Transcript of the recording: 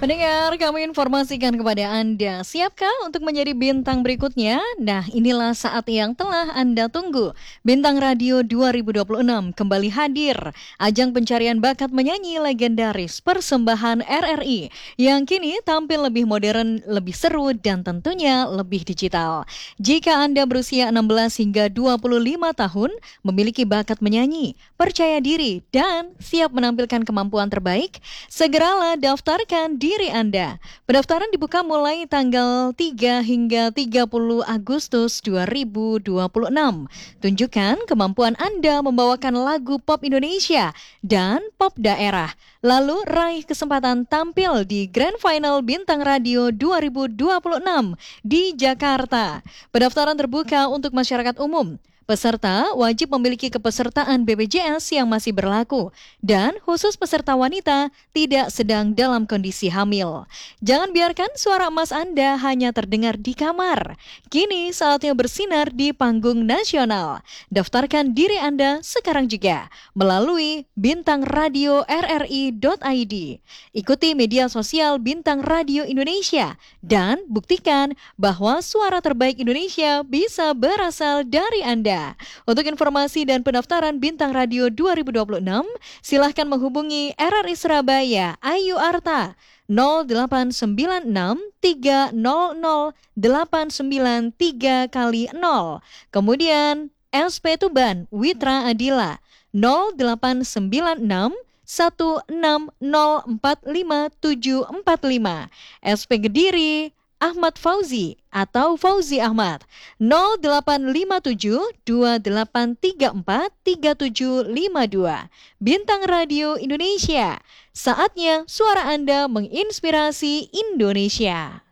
Pendengar, kami informasikan kepada Anda, siapkah untuk menjadi bintang berikutnya? Nah, inilah saat yang telah Anda tunggu. Bintang Radio 2026 kembali hadir. Ajang pencarian bakat menyanyi legendaris persembahan RRI yang kini tampil lebih modern, lebih seru, dan tentunya lebih digital. Jika Anda berusia 16 hingga 25 tahun, memiliki bakat menyanyi, percaya diri, dan siap menampilkan kemampuan terbaik, segeralah daftarkan diri Anda. Pendaftaran dibuka mulai tanggal 3 hingga 30 Agustus 2026. Tunjukkan kemampuan Anda membawakan lagu pop Indonesia dan pop daerah. Lalu raih kesempatan tampil di Grand Final Bintang Radio 2026 di Jakarta. Pendaftaran terbuka untuk masyarakat umum. Peserta wajib memiliki kepesertaan BPJS yang masih berlaku dan khusus peserta wanita tidak sedang dalam kondisi hamil. Jangan biarkan suara emas Anda hanya terdengar di kamar. Kini saatnya bersinar di panggung nasional. Daftarkan diri Anda sekarang juga melalui Bintang Radio RRI.id. Ikuti media sosial Bintang Radio Indonesia dan buktikan bahwa suara terbaik Indonesia bisa berasal dari Anda. Untuk informasi dan pendaftaran Bintang Radio 2026, silahkan menghubungi RRI Surabaya Ayu Arta 0896 300 893 kali 0. Kemudian SP Tuban Witra Adila 0896 160454745. SP Kediri Ahmad Fauzi atau Fauzi Ahmad 0857 2834 3752. Bintang Radio Indonesia, saatnya suara Anda menginspirasi Indonesia.